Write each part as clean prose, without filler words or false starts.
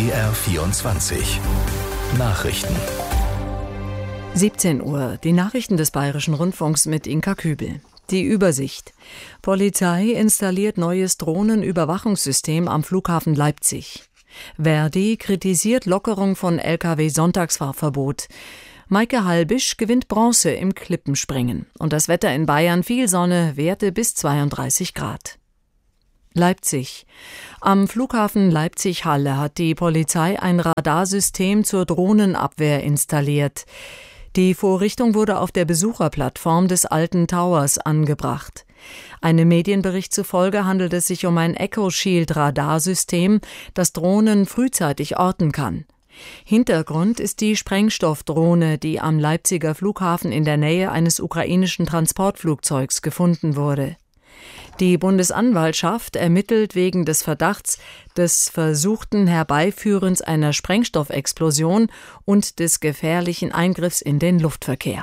BR24 Nachrichten. 17 Uhr, die Nachrichten des Bayerischen Rundfunks mit Inka Kübel. Die Übersicht. Polizei installiert neues Drohnenüberwachungssystem am Flughafen Leipzig. Verdi kritisiert Lockerung von Lkw-Sonntagsfahrverbot. Maike Halbisch gewinnt Bronze im Klippenspringen. Und das Wetter in Bayern: viel Sonne, Werte bis 32 Grad. Leipzig. Am Flughafen Leipzig-Halle hat die Polizei ein Radarsystem zur Drohnenabwehr installiert. Die Vorrichtung wurde auf der Besucherplattform des alten Towers angebracht. Einem Medienbericht zufolge handelt es sich um ein Echo-Shield-Radarsystem, das Drohnen frühzeitig orten kann. Hintergrund ist die Sprengstoffdrohne, die am Leipziger Flughafen in der Nähe eines ukrainischen Transportflugzeugs gefunden wurde. Die Bundesanwaltschaft ermittelt wegen des Verdachts des versuchten Herbeiführens einer Sprengstoffexplosion und des gefährlichen Eingriffs in den Luftverkehr.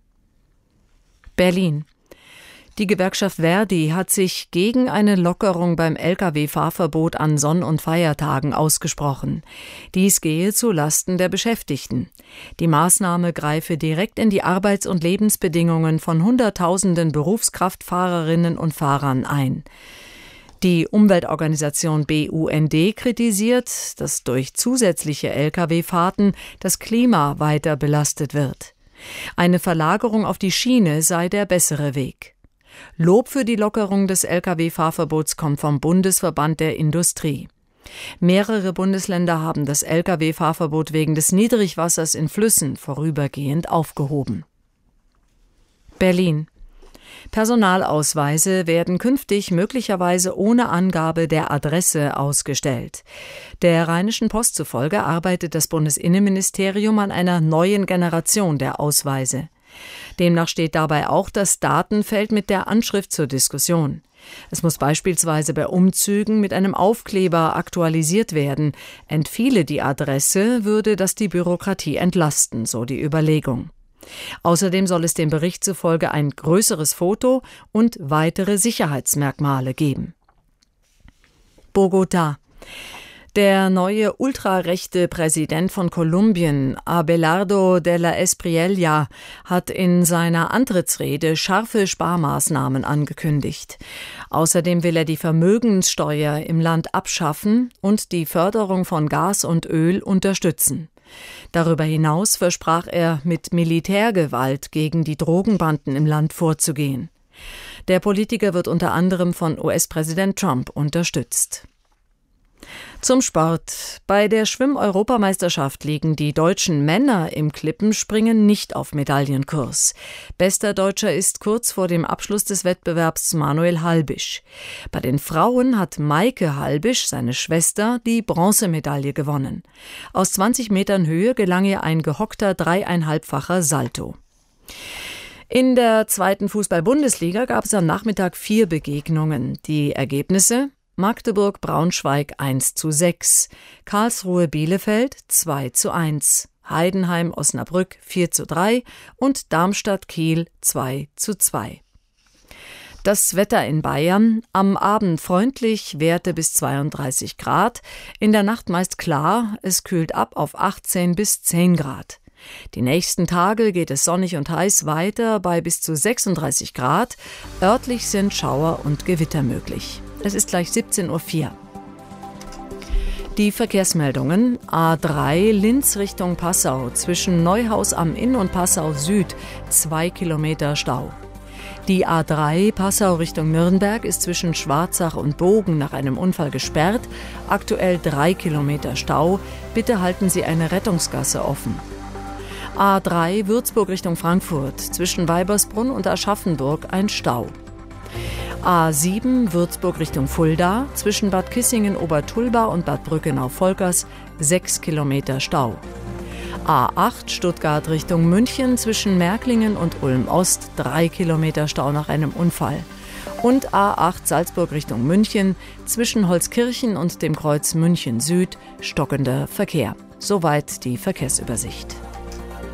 Berlin. Die Gewerkschaft Verdi hat sich gegen eine Lockerung beim Lkw-Fahrverbot an Sonn- und Feiertagen ausgesprochen. Dies gehe zu Lasten der Beschäftigten. Die Maßnahme greife direkt in die Arbeits- und Lebensbedingungen von Hunderttausenden Berufskraftfahrerinnen und Fahrern ein. Die Umweltorganisation BUND kritisiert, dass durch zusätzliche Lkw-Fahrten das Klima weiter belastet wird. Eine Verlagerung auf die Schiene sei der bessere Weg. Lob für die Lockerung des Lkw-Fahrverbots kommt vom Bundesverband der Industrie. Mehrere Bundesländer haben das Lkw-Fahrverbot wegen des Niedrigwassers in Flüssen vorübergehend aufgehoben. Berlin. Personalausweise werden künftig möglicherweise ohne Angabe der Adresse ausgestellt. Der Rheinischen Post zufolge arbeitet das Bundesinnenministerium an einer neuen Generation der Ausweise. Demnach steht dabei auch das Datenfeld mit der Anschrift zur Diskussion. Es muss beispielsweise bei Umzügen mit einem Aufkleber aktualisiert werden. Entfiele die Adresse, würde das die Bürokratie entlasten, so die Überlegung. Außerdem soll es dem Bericht zufolge ein größeres Foto und weitere Sicherheitsmerkmale geben. Bogotá. Der neue ultrarechte Präsident von Kolumbien, Abelardo de la Espriella, hat in seiner Antrittsrede scharfe Sparmaßnahmen angekündigt. Außerdem will er die Vermögenssteuer im Land abschaffen und die Förderung von Gas und Öl unterstützen. Darüber hinaus versprach er, mit Militärgewalt gegen die Drogenbanden im Land vorzugehen. Der Politiker wird unter anderem von US-Präsident Trump unterstützt. Zum Sport. Bei der Schwimm-Europameisterschaft liegen die deutschen Männer im Klippenspringen nicht auf Medaillenkurs. Bester Deutscher ist kurz vor dem Abschluss des Wettbewerbs Manuel Halbisch. Bei den Frauen hat Maike Halbisch, seine Schwester, die Bronzemedaille gewonnen. Aus 20 Metern Höhe gelang ihr ein gehockter 3,5-facher Salto. In der zweiten Fußball-Bundesliga gab es am Nachmittag 4 Begegnungen. Die Ergebnisse: Magdeburg-Braunschweig 1:6, Karlsruhe-Bielefeld 2:1, Heidenheim-Osnabrück 4:3 und Darmstadt-Kiel 2:2. Das Wetter in Bayern: am Abend freundlich, Werte bis 32 Grad, in der Nacht meist klar, es kühlt ab auf 18 bis 10 Grad. Die nächsten Tage geht es sonnig und heiß weiter bei bis zu 36 Grad, örtlich sind Schauer und Gewitter möglich. Es ist gleich 17:04 Uhr. Die Verkehrsmeldungen: A3 Linz Richtung Passau, zwischen Neuhaus am Inn und Passau Süd 2 Kilometer Stau. Die A3 Passau Richtung Nürnberg ist zwischen Schwarzach und Bogen nach einem Unfall gesperrt, aktuell 3 Kilometer Stau, bitte halten Sie eine Rettungsgasse offen. A3 Würzburg Richtung Frankfurt, zwischen Weibersbrunn und Aschaffenburg ein Stau. A7 Würzburg Richtung Fulda, zwischen Bad Kissingen-Obertulba und Bad Brückenau-Volkers 6 Kilometer Stau. A8 Stuttgart Richtung München, zwischen Märklingen und Ulm-Ost 3 Kilometer Stau nach einem Unfall. Und A8 Salzburg Richtung München, zwischen Holzkirchen und dem Kreuz München Süd stockender Verkehr. Soweit die Verkehrsübersicht.